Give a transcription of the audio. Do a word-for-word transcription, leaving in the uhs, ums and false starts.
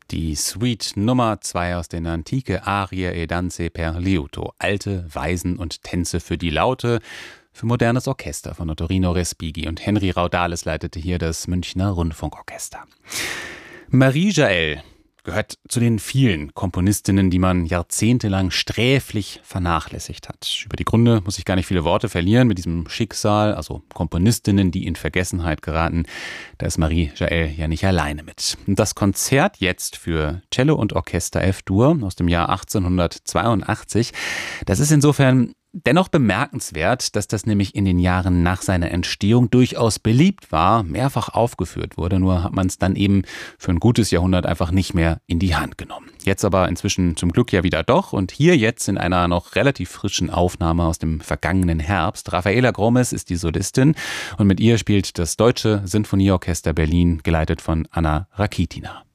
Die Suite Nummer zwei aus den Antike, Arie e danze per liuto, alte Weisen und Tänze für die Laute, für modernes Orchester von Ottorino Respighi, und Henry Raudales leitete hier das Münchner Rundfunkorchester. Marie Jaell gehört zu den vielen Komponistinnen, die man jahrzehntelang sträflich vernachlässigt hat. Über die Gründe muss ich gar nicht viele Worte verlieren. Mit diesem Schicksal, also Komponistinnen, die in Vergessenheit geraten, da ist Marie Jaell ja nicht alleine mit. Und das Konzert jetzt für Cello und Orchester F-Dur aus dem Jahr achtzehnhundertzweiundachtzig, das ist insofern dennoch bemerkenswert, dass das nämlich in den Jahren nach seiner Entstehung durchaus beliebt war, mehrfach aufgeführt wurde, nur hat man es dann eben für ein gutes Jahrhundert einfach nicht mehr in die Hand genommen. Jetzt aber inzwischen zum Glück ja wieder doch, und hier jetzt in einer noch relativ frischen Aufnahme aus dem vergangenen Herbst. Rafaela Gromes ist die Solistin und mit ihr spielt das Deutsche Sinfonieorchester Berlin, geleitet von Anna Rakitina.